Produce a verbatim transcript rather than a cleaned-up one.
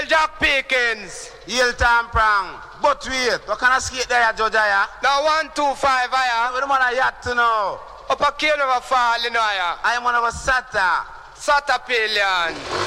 Well, Jack Pickens. Yale Tamprang. But wait, what kind of skate there, Judge? Now one, two, five, I We don't want to yacht to know. Up a cane of a fall, you know, I am one of a Sata. Sata Pillion.